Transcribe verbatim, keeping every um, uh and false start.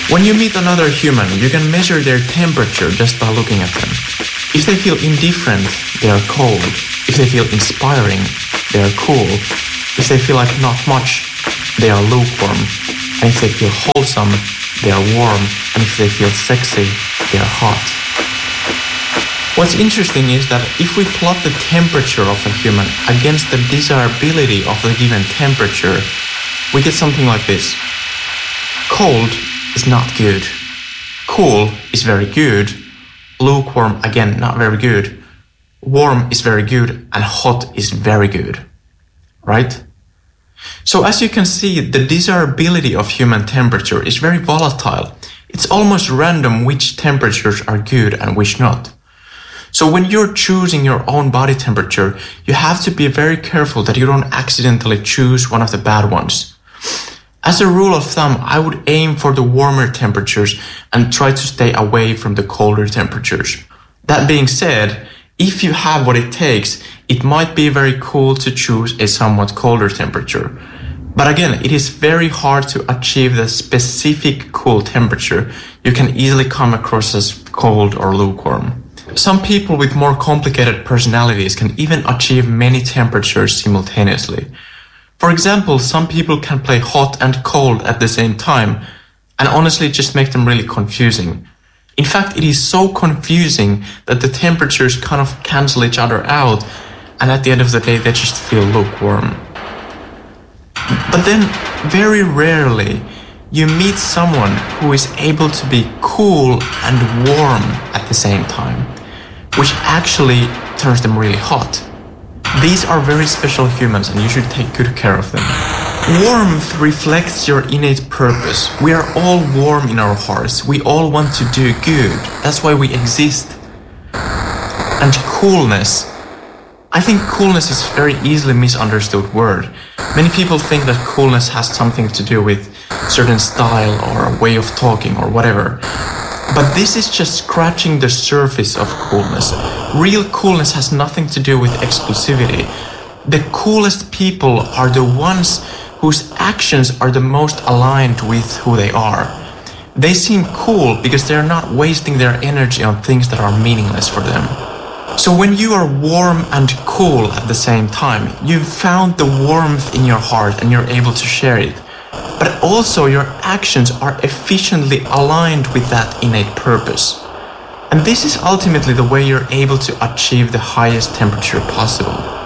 When you meet another human, you can measure their temperature just by looking at them. If they feel indifferent, they are cold. If they feel inspiring, they are cool. If they feel like not much, they are lukewarm. And if they feel wholesome, they are warm. And if they feel sexy, they are hot. What's interesting is that if we plot the temperature of a human against the desirability of the given temperature, we get something like this. Cold is not good. Cool is very good. Lukewarm, again, not very good. Warm is very good, and hot is very good. Right? So as you can see, the desirability of human temperature is very volatile. It's almost random which temperatures are good and which not. So when you're choosing your own body temperature, you have to be very careful that you don't accidentally choose one of the bad ones. As a rule of thumb, I would aim for the warmer temperatures and try to stay away from the colder temperatures. That being said, if you have what it takes, it might be very cool to choose a somewhat colder temperature. But again, it is very hard to achieve the specific cool temperature. You can easily come across as cold or lukewarm. Some people with more complicated personalities can even achieve many temperatures simultaneously. For example, some people can play hot and cold at the same time, and honestly just make them really confusing. In fact, it is so confusing that the temperatures kind of cancel each other out, and at the end of the day, they just feel lukewarm. But then, very rarely, you meet someone who is able to be cool and warm at the same time, which actually turns them really hot. These are very special humans, and you should take good care of them. Warmth reflects your innate purpose. We are all warm in our hearts. We all want to do good. That's why we exist. And coolness. I think coolness is a very easily misunderstood word. Many people think that coolness has something to do with certain style or a way of talking or whatever. But this is just scratching the surface of coolness. Real coolness has nothing to do with exclusivity. The coolest people are the ones whose actions are the most aligned with who they are. They seem cool because they're not wasting their energy on things that are meaningless for them. So when you are warm and cool at the same time, you've found the warmth in your heart and you're able to share it. But also your actions are efficiently aligned with that innate purpose. And this is ultimately the way you're able to achieve the highest temperature possible.